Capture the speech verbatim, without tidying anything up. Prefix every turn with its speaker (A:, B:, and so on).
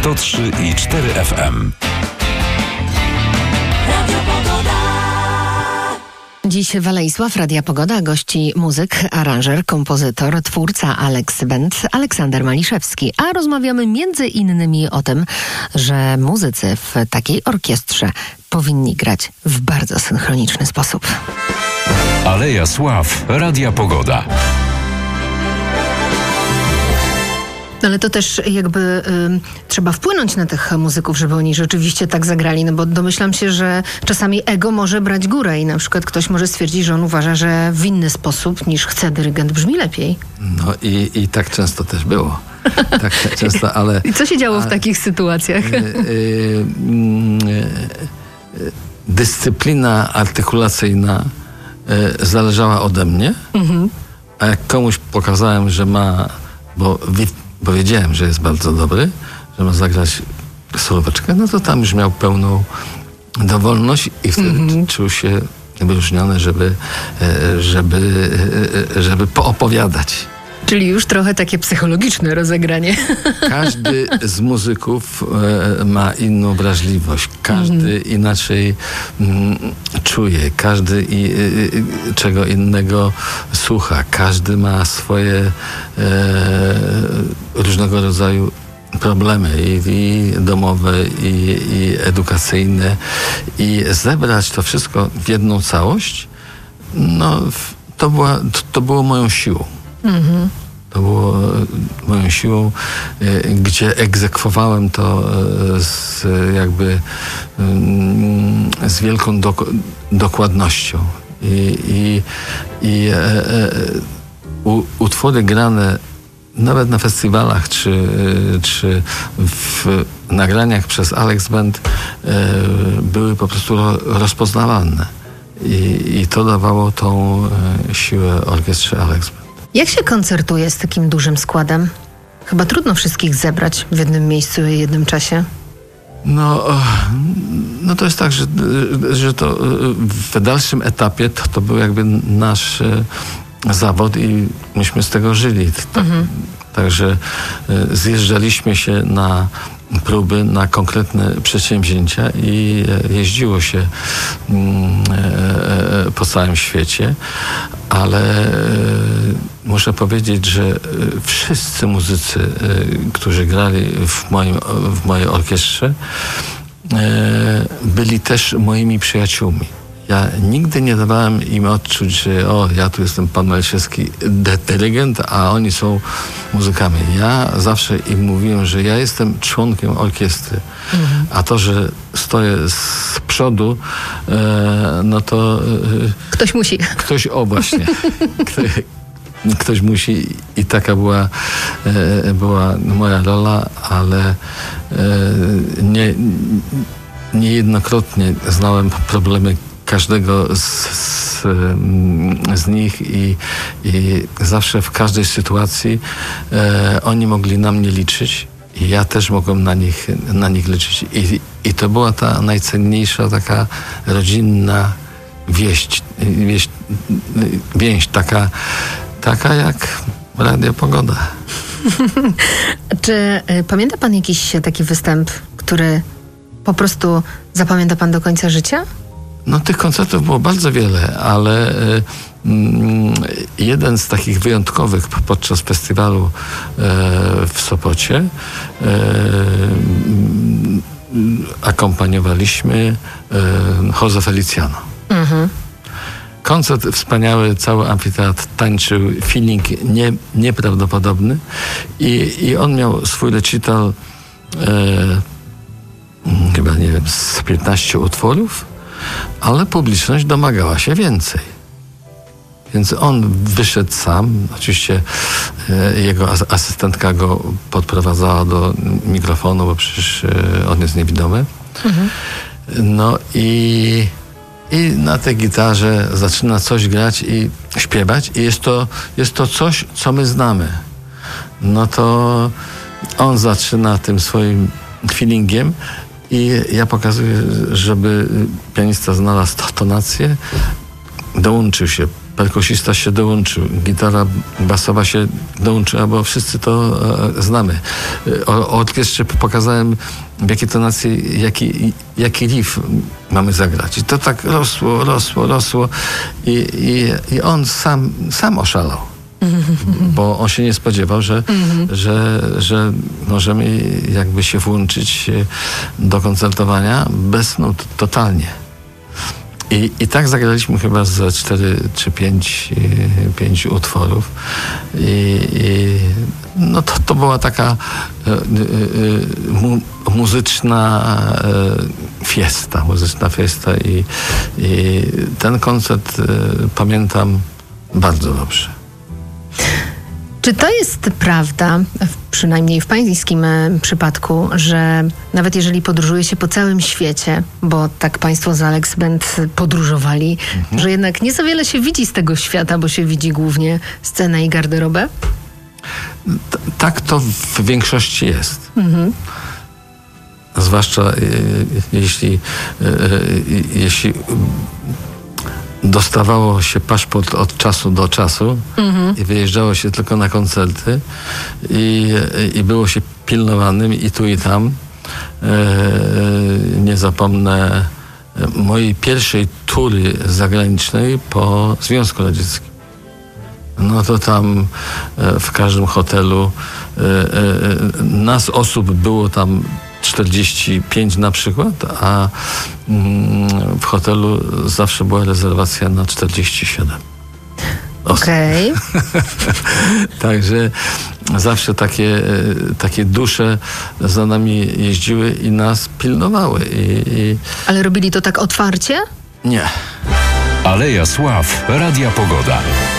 A: sto trzy i cztery F M.
B: Dziś Waleisław, Radia Pogoda, gości muzyk, aranżer, kompozytor, twórca Alex Band, Aleksander Maliszewski. A rozmawiamy między innymi o tym, że muzycy w takiej orkiestrze powinni grać w bardzo synchroniczny sposób.
A: Aleja Sław, Radia Pogoda.
B: Ale to też jakby y, trzeba wpłynąć na tych muzyków, żeby oni rzeczywiście tak zagrali, no bo domyślam się, że czasami ego może brać górę i na przykład ktoś może stwierdzić, że on uważa, że w inny sposób niż chce dyrygent brzmi lepiej.
C: No i, i tak często też było. Tak często, ale...
B: I co się działo
C: a,
B: w takich sytuacjach?
C: Y, y, y, y, dyscyplina artykulacyjna y, zależała ode mnie, mhm. a jak komuś pokazałem, że ma... bo bo wiedziałem, że jest bardzo dobry, że ma zagrać solóweczkę, no to tam już miał pełną dowolność i wtedy mm-hmm. czuł się wyróżniony, żeby, żeby, żeby poopowiadać.
B: Czyli już trochę takie psychologiczne rozegranie.
C: Każdy z muzyków e, ma inną wrażliwość. Każdy mm. inaczej mm, czuje. Każdy i, i, czego innego słucha. Każdy ma swoje e, różnego rodzaju problemy i, i domowe, i, i edukacyjne. I zebrać to wszystko w jedną całość, no to, była, to było moją siłą. Mhm. To było moją siłą, gdzie egzekwowałem to z jakby z wielką dok- dokładnością. I, i, i e, e, u, utwory grane nawet na festiwalach czy, czy w nagraniach przez Alex Band e, były po prostu ro, rozpoznawalne. I, I to dawało tą siłę orkiestrze Alex Band.
B: Jak się koncertuje z takim dużym składem? Chyba trudno wszystkich zebrać w jednym miejscu i jednym czasie.
C: No, no to jest tak, że, że to w dalszym etapie to, to był jakby nasz zawód i myśmy z tego żyli. Tak, mhm. Także zjeżdżaliśmy się na próby, na konkretne przedsięwzięcia i jeździło się po całym świecie, ale muszę powiedzieć, że wszyscy muzycy, którzy grali w, moim, w mojej orkiestrze, byli też moimi przyjaciółmi. Ja nigdy nie dawałem im odczuć, że o, ja tu jestem pan Maliszewski, dyrygent, a oni są muzykami. Ja zawsze im mówiłem, że ja jestem członkiem orkiestry, mhm. a to, że stoję z przodu, e, no to... E,
B: ktoś musi.
C: Ktoś, o właśnie. Ktoś, ktoś musi i taka była, e, była moja rola, ale e, nie, niejednokrotnie znałem problemy każdego z, z, z nich i, i zawsze w każdej sytuacji e, oni mogli na mnie liczyć i ja też mogłem na nich, na nich liczyć. I, i to była ta najcenniejsza taka rodzinna wieść, wieść, więź, taka, taka jak Radio Pogoda.
B: Czy y, pamięta pan jakiś taki występ, który po prostu zapamięta pan do końca życia?
C: No tych koncertów było bardzo wiele, ale y, y, jeden z takich wyjątkowych podczas festiwalu y, w Sopocie y, y, akompaniowaliśmy y, Jose Feliciano. Mhm. Koncert wspaniały, cały amfiteatr tańczył, feeling nie, nieprawdopodobny i, i on miał swój recital y, chyba nie wiem, z piętnaście utworów, ale publiczność domagała się więcej. Więc on wyszedł sam. Oczywiście e, jego as- asystentka go podprowadzała do mikrofonu, bo przecież e, on jest niewidomy. Mhm. No i, i na tej gitarze zaczyna coś grać i śpiewać. I jest to, jest to coś, co my znamy. No to on zaczyna tym swoim feelingiem i ja pokazuję, żeby pianista znalazł tonację, dołączył się perkusista się dołączył, gitara basowa się dołączyła, bo wszyscy to e, znamy. O, o orkiestrze pokazałem, w jakiej tonacji, jaki, jaki riff mamy zagrać. I to tak rosło, rosło, rosło i, i, i on sam, sam oszalał. Bo on się nie spodziewał, że, mm-hmm. że, że możemy jakby się włączyć do koncertowania bez nut, totalnie. I, I tak zagraliśmy chyba ze cztery czy pięć, pięć utworów. I, i no to, to była taka e, e, mu, muzyczna e, fiesta, muzyczna fiesta i, i ten koncert e, pamiętam bardzo dobrze.
B: Czy to jest prawda, przynajmniej w pańskim przypadku, że nawet jeżeli podróżuje się po całym świecie, bo tak państwo z Alex Band podróżowali, mhm. że jednak nie za wiele się widzi z tego świata, bo się widzi głównie scenę i garderobę?
C: T- tak to w większości jest. Mhm. Zwłaszcza e, jeśli e, e, jeśli dostawało się paszport od czasu do czasu mhm. i wyjeżdżało się tylko na koncerty i, i było się pilnowanym i tu i tam. E, nie zapomnę mojej pierwszej tury zagranicznej po Związku Radzieckim. No to tam e, w każdym hotelu e, e, nas osób było tam czterdzieści pięć na przykład, a mm, w hotelu zawsze była rezerwacja na czterdzieści siedem osób. Okej. Okay. Także zawsze takie, takie dusze za nami jeździły i nas pilnowały. I, i...
B: Ale robili to tak otwarcie?
C: Nie.
A: Aleja Sław, Radia Pogoda.